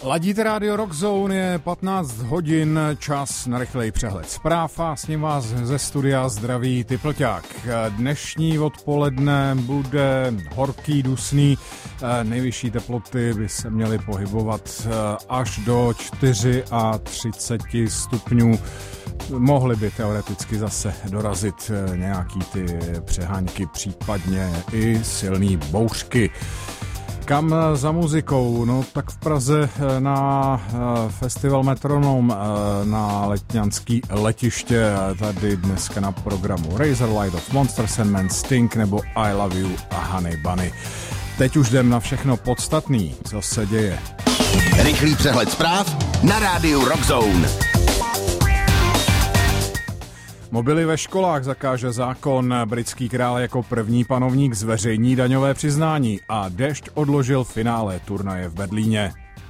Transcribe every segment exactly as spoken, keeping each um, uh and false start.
Ladíte rádio Rock Zone, je patnáct hodin, čas na rychlej přehled zpráv a s ním vás ze studia zdraví Typlťák. Dnešní odpoledne bude horký, dusný, nejvyšší teploty by se měly pohybovat až do třicet čtyři stupňů. Mohly by teoreticky zase dorazit nějaký ty přehánky, případně i silný bouřky. Kam za muzikou? No tak v Praze na festival Metronom na letňanský letiště. Tady dneska na programu Razor Light of Monster Sandman, Sting nebo I Love You a Honey Bunny. Teď už jdem na všechno podstatný, co se děje. Rychlý přehled zpráv na rádiu Rock Zone. Mobily ve školách zakáže zákon. Britský král jako první panovník zveřejní daňové přiznání a Déšť odložil finále turnaje v Berlíně.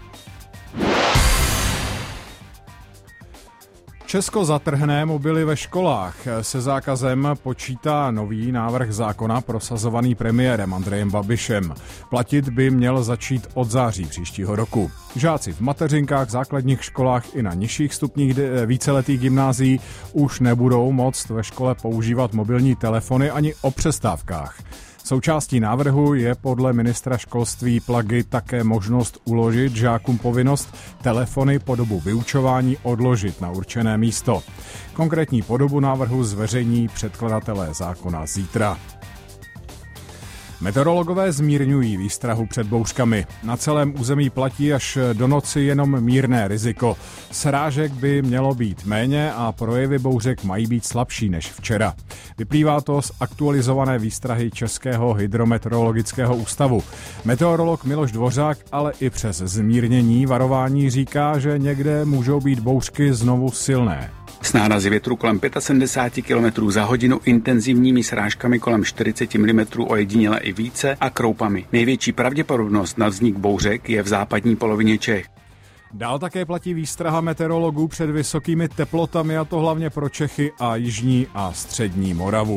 Česko zatrhne mobily ve školách. Se zákazem počítá nový návrh zákona prosazovaný premiérem Andrejem Babišem. Platit by měl začít od září příštího roku. Žáci v mateřinkách, základních školách i na nižších stupních víceletých gymnázií už nebudou moct ve škole používat mobilní telefony ani o přestávkách. Součástí návrhu je podle ministra školství Plagy také možnost uložit žákům povinnost telefony po dobu vyučování odložit na určené místo. Konkrétní podobu návrhu zveřejní předkladatelé zákona zítra. Meteorologové zmírňují výstrahu před bouřkami. Na celém území platí až do noci jenom mírné riziko. Srážek by mělo být méně a projevy bouřek mají být slabší než včera. Vyplývá to z aktualizované výstrahy Českého hydrometeorologického ústavu. Meteorolog Miloš Dvořák ale i přes zmírnění varování říká, že někde můžou být bouřky znovu silné. S nárazy větru kolem sedmdesát pět kilometrů za hodinu, intenzivními srážkami kolem čtyřicet milimetrů ojediněle i více a kroupami. Největší pravděpodobnost na vznik bouřek je v západní polovině Čech. Dál také platí výstraha meteorologů před vysokými teplotami, a to hlavně pro Čechy a jižní a střední Moravu.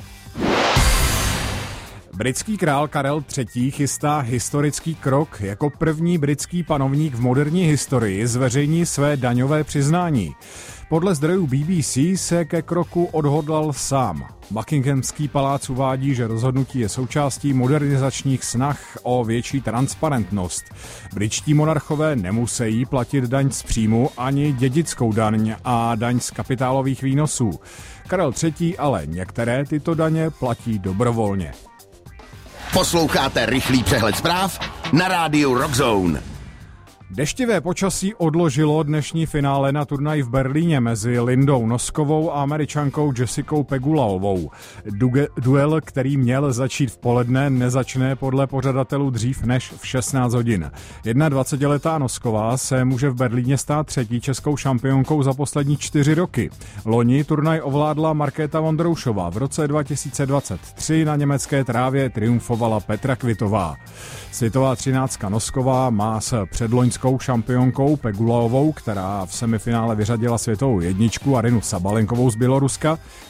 Britský král Karel třetí. chystá historický krok. Jako první britský panovník v moderní historii zveřejní své daňové přiznání. Podle zdrojů B B C se ke kroku odhodlal sám. Buckinghamský palác uvádí, že rozhodnutí je součástí modernizačních snah o větší transparentnost. Britští monarchové nemusí platit daň z příjmu ani dědickou daň a daň z kapitálových výnosů. Karel třetí. ale některé tyto daně platí dobrovolně. Posloucháte rychlý přehled zpráv na rádiu Rock Zone. Deštivé počasí odložilo dnešní finále na turnaji v Berlíně mezi Lindou Noskovou a Američankou Jessicou Pegulaovou. Duel, který měl začít v poledne, nezačne podle pořadatelů dřív než v šestnáct hodin. dvacetiletá Nosková se může v Berlíně stát třetí českou šampionkou za poslední čtyři roky. Loni turnaj ovládla Markéta Vondroušová, v roce dva tisíce dvacet tři na německé trávě triumfovala Petra Kvitová. Světová třináctka Nosková má s předloňskou šampionkou Pegulaovou, která v semifinále vyřadila světovou jedničku Arinu Sabalenkovou z Běloruska,